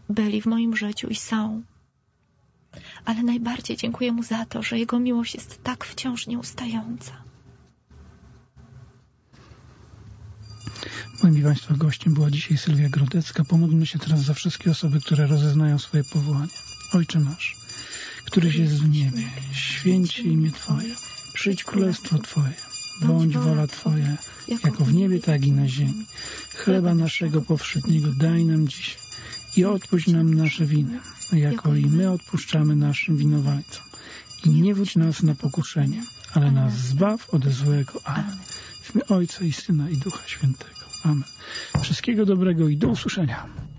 byli w moim życiu i są. Ale najbardziej dziękuję Mu za to, że Jego miłość jest tak wciąż nieustająca. Moim Państwa gościem była dzisiaj Sylwia Grodecka. Pomódlmy się teraz za wszystkie osoby, które rozeznają swoje powołanie. Ojcze nasz, któryś jest w niebie, święć się imię Twoje, przyjdź królestwo Twoje, bądź wola Twoja, jako w niebie, tak i na ziemi. Chleba naszego powszedniego daj nam dzisiaj i odpuść nam nasze winy, jako i my odpuszczamy naszym winowajcom. I nie wódź nas na pokuszenie, ale nas zbaw ode złego. Amen. W imię Ojca i Syna i Ducha Świętego. Amen. Wszystkiego dobrego i do usłyszenia.